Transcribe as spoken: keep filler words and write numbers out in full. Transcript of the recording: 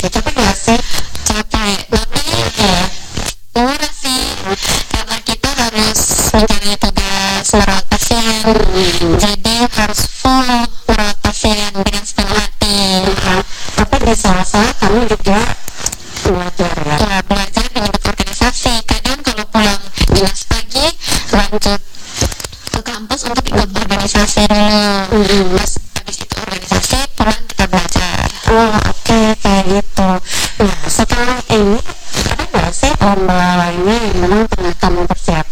Oke, capek nggak sih? Capek, tapi Ya. murah sih karena kita harus mencari tugas merawat pasien, jadi harus full merawat pasien dengan sepenuh hati. Nah, tapi di sela-sela kamu juga belajar ya. Ya, belajar dengan organisasi. Kadang kalau pulang dinas pagi, lanjut ke kampus untuk ikut organisasi dulu. Mhm. Terus habis itu organisasi, pulang kita belajar. Oh, oke, kayak gitu. Nah, sekarang ini ada nggak sih lomba lainnya yang memang pernah kamu persiapkan?